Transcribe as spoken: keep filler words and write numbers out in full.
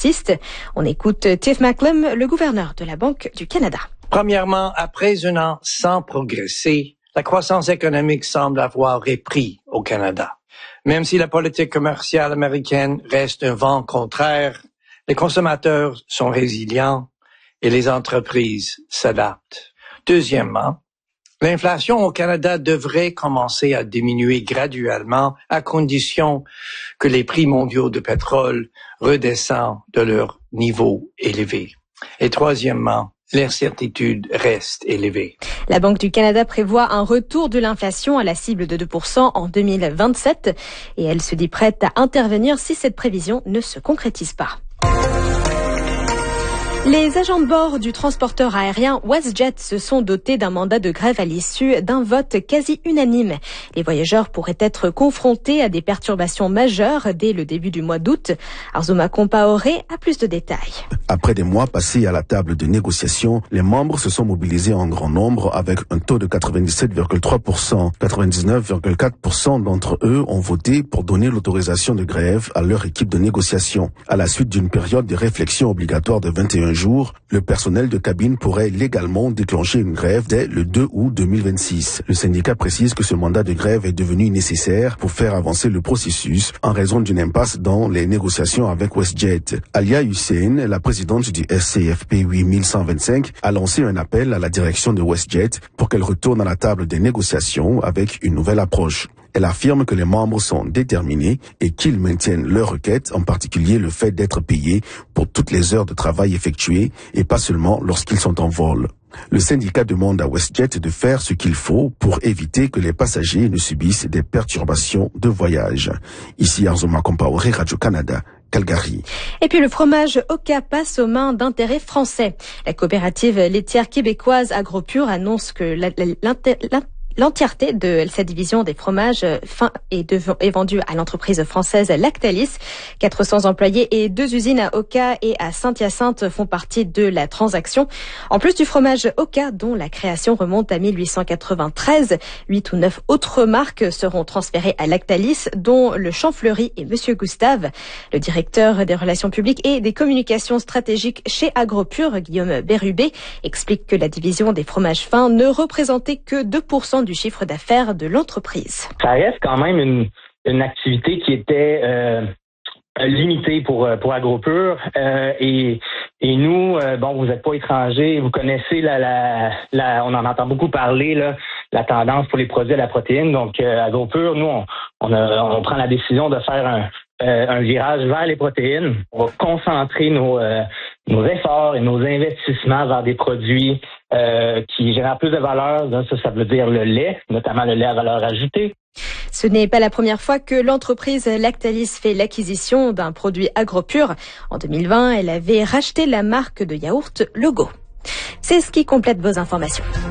persiste. On écoute Tiff Macklem, le gouverneur de la Banque du Canada. Premièrement, après un an sans progresser, la croissance économique semble avoir repris au Canada. Même si la politique commerciale américaine reste un vent contraire, les consommateurs sont résilients et les entreprises s'adaptent. Deuxièmement, l'inflation au Canada devrait commencer à diminuer graduellement à condition que les prix mondiaux de pétrole redescendent de leur niveau élevé. Et troisièmement, l'incertitude reste élevée. La Banque du Canada prévoit un retour de l'inflation à la cible de deux pour cent en deux mille vingt-sept et elle se dit prête à intervenir si cette prévision ne se concrétise pas. Les agents de bord du transporteur aérien WestJet se sont dotés d'un mandat de grève à l'issue d'un vote quasi unanime. Les voyageurs pourraient être confrontés à des perturbations majeures dès le début du mois d'août. Arzouma Compaoré a plus de détails. Après des mois passés à la table de négociation, les membres se sont mobilisés en grand nombre avec un taux de quatre-vingt-dix-sept virgule trois pour cent. quatre-vingt-dix-neuf virgule quatre pour cent d'entre eux ont voté pour donner l'autorisation de grève à leur équipe de négociation. À la suite d'une période de réflexion obligatoire de vingt et un jours, le personnel de cabine pourrait légalement déclencher une grève dès le deux août deux mille vingt-six. Le syndicat précise que ce mandat de grève est devenu nécessaire pour faire avancer le processus en raison d'une impasse dans les négociations avec WestJet. Alia Hussein, la présidente du S C F P huit mille cent vingt-cinq, a lancé un appel à la direction de WestJet pour qu'elle retourne à la table des négociations avec une nouvelle approche. Elle affirme que les membres sont déterminés et qu'ils maintiennent leur requête, en particulier le fait d'être payés pour toutes les heures de travail effectuées et pas seulement lorsqu'ils sont en vol. Le syndicat demande à WestJet de faire ce qu'il faut pour éviter que les passagers ne subissent des perturbations de voyage. Ici Arzouma Compaoré, Radio-Canada. Calgary. Et puis le fromage Oka passe aux mains d'intérêts français. La coopérative laitière québécoise AgroPure annonce que l'intérêt L'entièreté de sa division des fromages fins est, de, est vendue à l'entreprise française Lactalis. quatre cents employés et deux usines à Oka et à Saint-Hyacinthe font partie de la transaction. En plus du fromage Oka, dont la création remonte à mille huit cent quatre-vingt-treize, huit ou neuf autres marques seront transférées à Lactalis, dont le Champfleury et Monsieur Gustave. Le directeur des relations publiques et des communications stratégiques chez AgroPure, Guillaume Bérubé, explique que la division des fromages fins ne représentait que deux pour cent du chiffre d'affaires de l'entreprise. Ça reste quand même une, une activité qui était euh, limitée pour pour AgroPure euh, et et nous euh, bon, vous n'êtes pas étrangers, vous connaissez la, la la on en entend beaucoup parler là, la tendance pour les produits à la protéine. Donc euh, AgroPure, nous on on, a, on prend la décision de faire un euh, un virage vers les protéines. On va concentrer nos euh, nos efforts et nos investissements vers des produits euh, qui génèrent plus de valeur. Ça, ça veut dire le lait, notamment le lait à valeur ajoutée. Ce n'est pas la première fois que l'entreprise Lactalis fait l'acquisition d'un produit AgroPure. En deux mille vingt, elle avait racheté la marque de yaourt Logo. C'est ce qui complète vos informations.